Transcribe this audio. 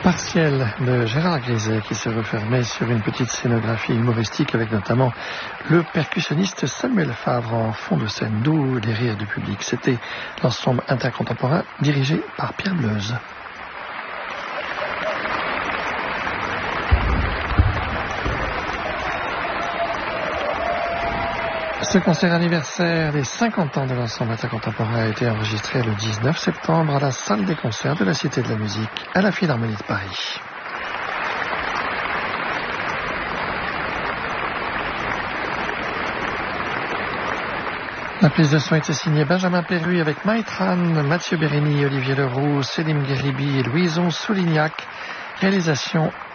Partiel de Gérard Griset qui se refermait sur une petite scénographie humoristique avec notamment le percussionniste Samuel Favre en fond de scène, d'où les rires du public. C'était l'ensemble intercontemporain dirigé par Pierre Bleuze. Ce concert anniversaire des 50 ans de l'ensemble intercontemporain a été enregistré le 19 septembre à la salle des concerts de la Cité de la Musique, à la Philharmonie de Paris. La prise de son était signée Benjamin Perruy avec Maïtran, Mathieu Bérény, Olivier Leroux, Céline Guéribi et Louison Soulignac. Réalisation